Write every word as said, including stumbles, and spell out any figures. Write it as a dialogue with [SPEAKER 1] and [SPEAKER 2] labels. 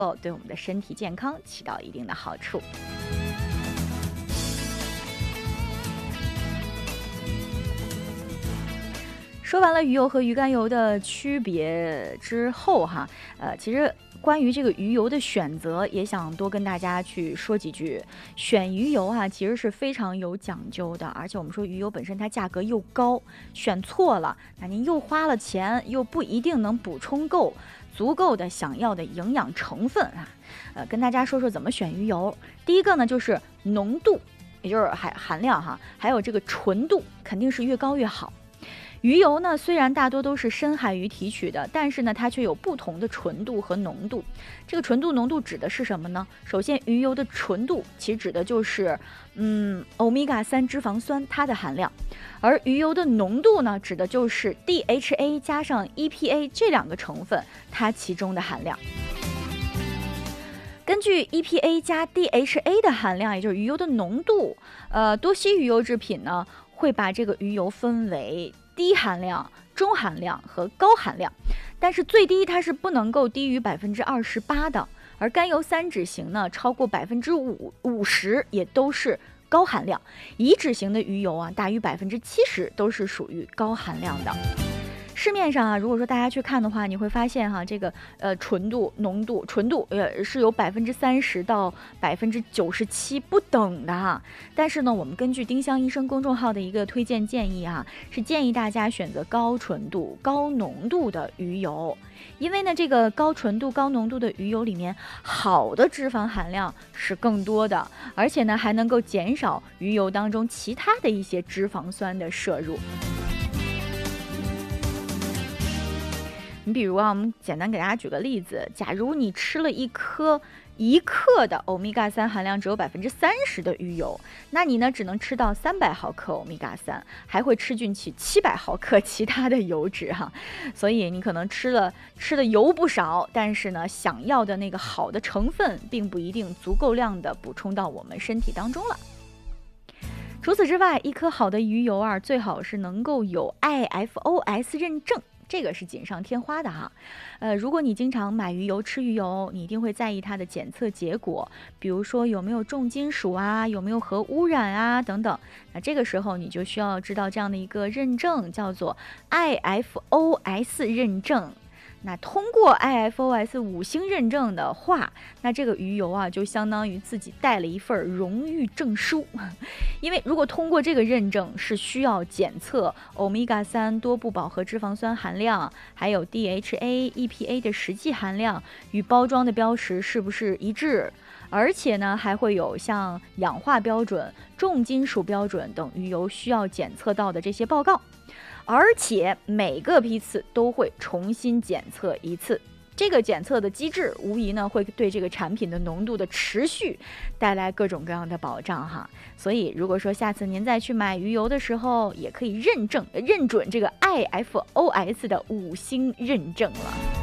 [SPEAKER 1] 哦，对我们的身体健康起到一定的好处。说完了鱼油和鱼肝油的区别之后哈，呃，其实关于这个鱼油的选择，也想多跟大家去说几句。选鱼油啊，其实是非常有讲究的，而且我们说鱼油本身它价格又高，选错了，那您又花了钱，又不一定能补充够足够的想要的营养成分啊。呃，跟大家说说怎么选鱼油。第一个呢，就是浓度，也就是含含量哈，还有这个纯度，肯定是越高越好。鱼油呢，虽然大多都是深海鱼提取的，但是呢，它却有不同的纯度和浓度。这个纯度、浓度指的是什么呢？首先，鱼油的纯度其实指的就是，嗯，欧米伽三脂肪酸它的含量，而鱼油的浓度呢，指的就是 D H A 加上 E P A 这两个成分它其中的含量。根据 E P A 加 D H A 的含量，也就是鱼油的浓度，呃，多烯鱼油制品呢，会把这个鱼油分为低含量、中含量和高含量，但是最低它是不能够低于百分之二十八的，而甘油三酯型呢，超过百分之五五十也都是高含量，乙酯型的鱼油啊，大于百分之七十都是属于高含量的。市面上啊，如果说大家去看的话，你会发现哈，这个呃纯度、浓度、纯度呃是由百分之三十到百分之九十七不等的哈。但是呢，我们根据丁香医生公众号的一个推荐建议啊，是建议大家选择高纯度、高浓度的鱼油，因为呢，这个高纯度、高浓度的鱼油里面，好的脂肪含量是更多的，而且呢，还能够减少鱼油当中其他的一些脂肪酸的摄入。你比如啊，我们简单给大家举个例子，假如你吃了一颗一克的欧米伽三含量只有百分之三十的鱼油，那你呢只能吃到三百毫克欧米伽三，还会吃进去七百毫克其他的油脂哈。所以你可能吃了吃的油不少，但是呢，想要的那个好的成分并不一定足够量的补充到我们身体当中了。除此之外，一颗好的鱼油啊，最好是能够有 I F O S 认证。这个是锦上添花的哈，呃，如果你经常买鱼油吃鱼油，你一定会在意它的检测结果，比如说有没有重金属啊，有没有核污染啊等等。那这个时候你就需要知道这样的一个认证，叫做 I F O S 认证。那通过 I F O S 五星认证的话，那这个鱼油啊，就相当于自己带了一份荣誉证书。因为如果通过这个认证，是需要检测欧米伽三多不饱和脂肪酸含量，还有 D H A、E P A 的实际含量与包装的标识是不是一致，而且呢，还会有像氧化标准、重金属标准等鱼油需要检测到的这些报告。而且每个批次都会重新检测一次，这个检测的机制无疑呢会对这个产品的浓度的持续带来各种各样的保障哈。所以如果说下次您再去买鱼油的时候，也可以认证认准这个 I F O S 的五星认证了。